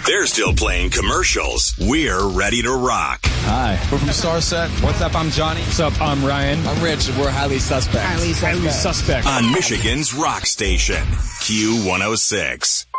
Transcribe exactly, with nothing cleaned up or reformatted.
They're still playing commercials. We're ready to rock. Hi, we're from Starset. What's up? I'm Johnny. What's up? I'm Ryan. I'm Rich, and we're highly suspect. Highly suspect. Highly suspect. On Michigan's rock station, Q one oh six.